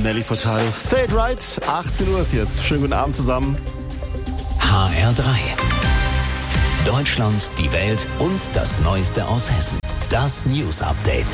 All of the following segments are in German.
Nelly Furtado. Say it right, 18 Uhr ist jetzt. Schönen guten Abend zusammen. HR3. Deutschland, die Welt und das Neueste aus Hessen. Das News Update.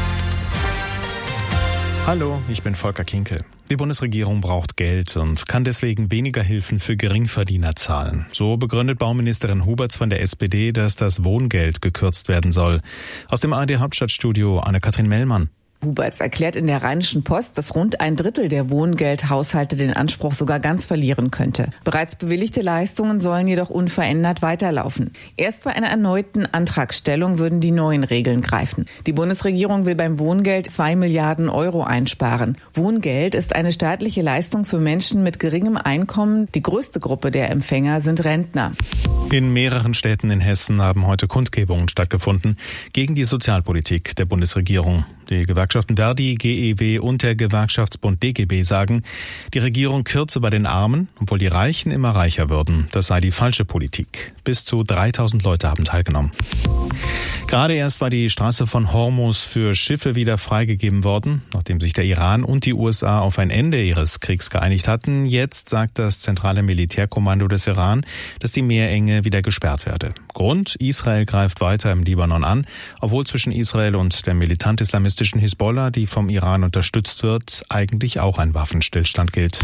Hallo, ich bin Volker Kinkel. Die Bundesregierung braucht Geld und kann deswegen weniger Hilfen für Geringverdiener zahlen. So begründet Bauministerin Huberts von der SPD, dass das Wohngeld gekürzt werden soll. Aus dem ARD Hauptstadtstudio Anne-Kathrin Mellmann. Huberts erklärt in der Rheinischen Post, dass rund ein Drittel der Wohngeldhaushalte den Anspruch sogar ganz verlieren könnte. Bereits bewilligte Leistungen sollen jedoch unverändert weiterlaufen. Erst bei einer erneuten Antragstellung würden die neuen Regeln greifen. Die Bundesregierung will beim Wohngeld 2 Milliarden Euro einsparen. Wohngeld ist eine staatliche Leistung für Menschen mit geringem Einkommen. Die größte Gruppe der Empfänger sind Rentner. In mehreren Städten in Hessen haben heute Kundgebungen stattgefunden gegen die Sozialpolitik der Bundesregierung. Die Gewerkschaften Verdi, GEW und der Gewerkschaftsbund DGB sagen, die Regierung kürze bei den Armen, obwohl die Reichen immer reicher würden. Das sei die falsche Politik. Bis zu 3000 Leute haben teilgenommen. Gerade erst war die Straße von Hormuz für Schiffe wieder freigegeben worden, nachdem sich der Iran und die USA auf ein Ende ihres Kriegs geeinigt hatten. Jetzt sagt das zentrale Militärkommando des Iran, dass die Meerenge wieder gesperrt werde. Grund: Israel greift weiter im Libanon an, obwohl zwischen Israel und der militant-islamistischen Hisbollah, die vom Iran unterstützt wird, eigentlich auch ein Waffenstillstand gilt.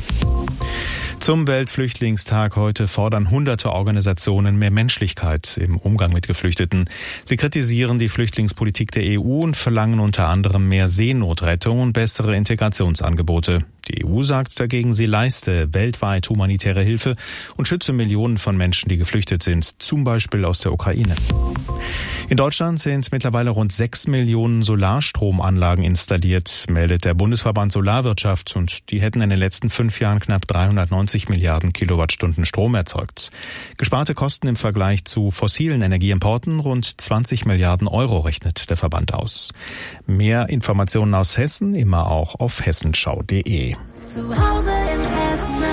Zum Weltflüchtlingstag heute fordern hunderte Organisationen mehr Menschlichkeit im Umgang mit Geflüchteten. Sie kritisieren die Flüchtlingspolitik der EU und verlangen unter anderem mehr Seenotrettung und bessere Integrationsangebote. Die EU sagt dagegen, sie leiste weltweit humanitäre Hilfe und schütze Millionen von Menschen, die geflüchtet sind, zum Beispiel aus der Ukraine. In Deutschland sind mittlerweile rund 6 Millionen Solarstromanlagen installiert, meldet der Bundesverband Solarwirtschaft, und die hätten in den letzten 5 Jahren knapp 390 Milliarden Kilowattstunden Strom erzeugt. Gesparte Kosten im Vergleich zu fossilen Energieimporten rund 20 Milliarden Euro, rechnet der Verband aus. Mehr Informationen aus Hessen immer auch auf hessenschau.de. Zu Hause in Hessen.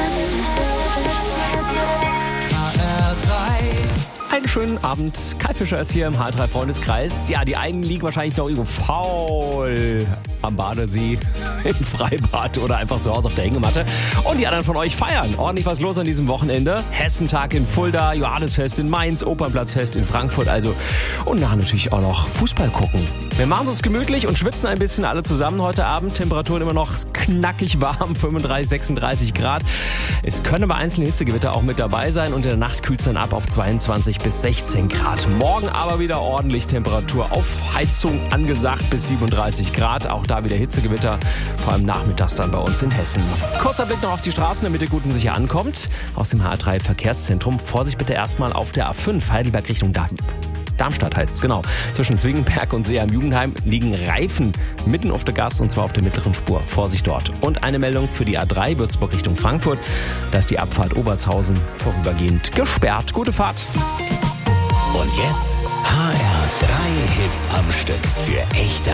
Einen schönen Abend. Kai Fischer ist hier im HR3-Freundeskreis. Ja, die einen liegen wahrscheinlich noch irgendwo faul am Badesee, im Freibad oder einfach zu Hause auf der Hängematte. Und die anderen von euch feiern. Ordentlich was los an diesem Wochenende. Hessentag in Fulda, Johannesfest in Mainz, Opernplatzfest in Frankfurt also. Und nachher natürlich auch noch Fußball gucken. Wir machen es uns gemütlich und schwitzen ein bisschen alle zusammen heute Abend. Temperaturen immer noch knackig warm, 35, 36 Grad. Es können aber einzelne Hitzegewitter auch mit dabei sein. Und in der Nacht kühlt es dann ab auf 22 bis 16 Grad. Morgen aber wieder ordentlich Temperatur auf Heizung angesagt bis 37 Grad. Auch da wieder Hitzegewitter, vor allem nachmittags dann bei uns in Hessen. Kurzer Blick noch auf die Straßen, damit ihr gut und sicher ankommt. Aus dem HR3 Verkehrszentrum. Vorsicht bitte erstmal auf der A5 Heidelberg Richtung Darmstadt heißt es, genau. Zwischen Zwingenberg und See am Jugendheim liegen Reifen mitten auf der Gas, und zwar auf der mittleren Spur. Vorsicht dort. Und eine Meldung für die A3 Würzburg Richtung Frankfurt. Da ist die Abfahrt Obertshausen vorübergehend gesperrt. Gute Fahrt. Und jetzt HR3 Hits am Stück für echte